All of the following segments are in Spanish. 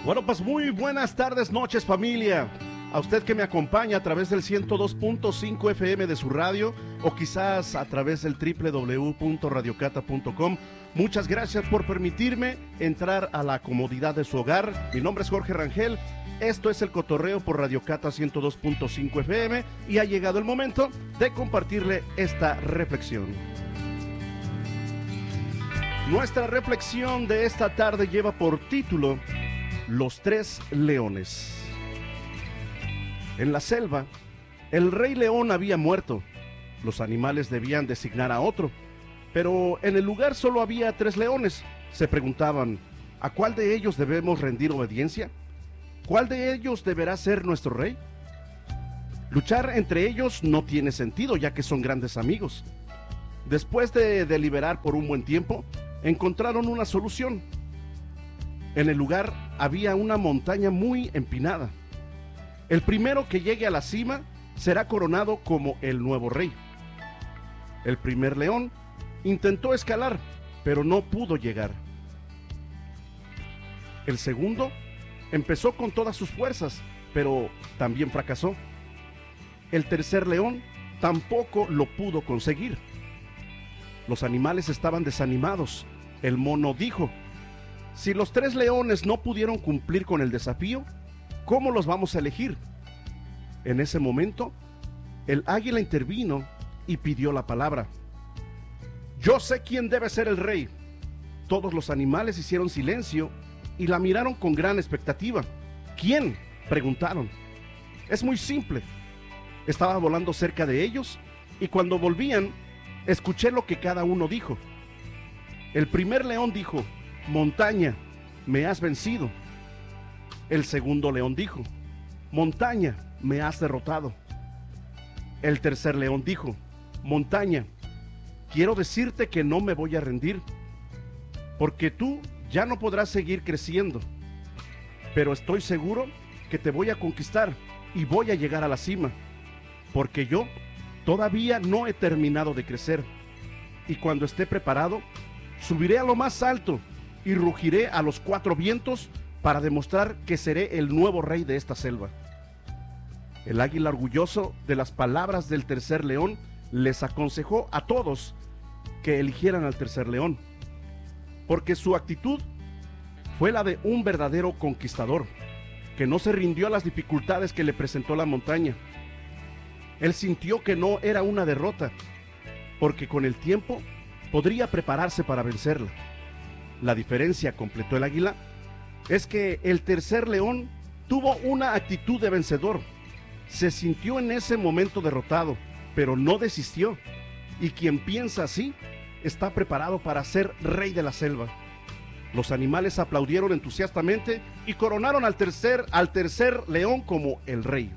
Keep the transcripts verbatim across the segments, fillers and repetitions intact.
Bueno, pues muy buenas tardes, noches, familia. A usted que me acompaña a través del ciento dos punto cinco F M de su radio o quizás a través del doble u doble u doble u punto radio cata punto com. Muchas gracias por permitirme entrar a la comodidad de su hogar. Mi nombre es Jorge Rangel. Esto es El Cotorreo por Radio Cata ciento dos punto cinco F M y ha llegado el momento de compartirle esta reflexión. Nuestra reflexión de esta tarde lleva por título Los Tres Leones. En la selva, el rey león había muerto. Los animales debían designar a otro, pero en el lugar solo había tres leones. Se preguntaban, ¿a cuál de ellos debemos rendir obediencia? ¿Cuál de ellos deberá ser nuestro rey? Luchar entre ellos no tiene sentido, ya que son grandes amigos. Después de deliberar por un buen tiempo, encontraron una solución. En el lugar había una montaña muy empinada. El primero que llegue a la cima será coronado como el nuevo rey. El primer león intentó escalar, pero no pudo llegar. El segundo empezó con todas sus fuerzas, pero también fracasó. El tercer león tampoco lo pudo conseguir. Los animales estaban desanimados. El mono dijo, si los tres leones no pudieron cumplir con el desafío, ¿cómo los vamos a elegir? En ese momento, el águila intervino y pidió la palabra. Yo sé quién debe ser el rey. Todos los animales hicieron silencio y la miraron con gran expectativa. ¿Quién?, preguntaron. Es muy simple. Estaba volando cerca de ellos y cuando volvían, escuché lo que cada uno dijo. El primer león dijo, montaña, me has vencido. El segundo león dijo, montaña, me has derrotado. El tercer león dijo, montaña, quiero decirte que no me voy a rendir, porque tú ya no podrás seguir creciendo, pero estoy seguro que te voy a conquistar y voy a llegar a la cima, porque yo todavía no he terminado de crecer, y cuando esté preparado, subiré a lo más alto y rugiré a los cuatro vientos para demostrar que seré el nuevo rey de esta selva. El águila, orgulloso de las palabras del tercer león, les aconsejó a todos que eligieran al tercer león, porque su actitud fue la de un verdadero conquistador, que no se rindió a las dificultades que le presentó la montaña. Él sintió que no era una derrota, porque con el tiempo podría prepararse para vencerla. La diferencia, completó el águila, es que el tercer león tuvo una actitud de vencedor. Se sintió en ese momento derrotado, pero no desistió. Y quien piensa así, está preparado para ser rey de la selva. Los animales aplaudieron entusiastamente y coronaron al tercer, al tercer león como el rey.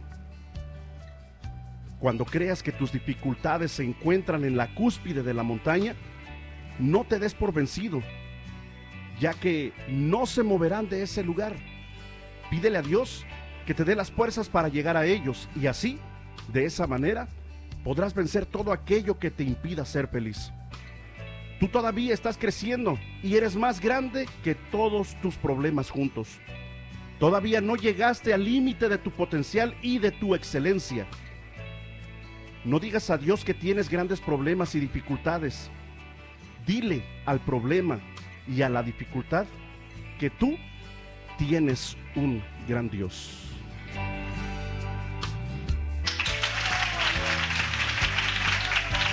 Cuando creas que tus dificultades se encuentran en la cúspide de la montaña, no te des por vencido, ya que no se moverán de ese lugar. Pídele a Dios que te dé las fuerzas para llegar a ellos y así, de esa manera, podrás vencer todo aquello que te impida ser feliz. Tú todavía estás creciendo y eres más grande que todos tus problemas juntos. Todavía no llegaste al límite de tu potencial y de tu excelencia. No digas a Dios que tienes grandes problemas y dificultades. Dile al problema y a la dificultad que tú tienes un gran Dios.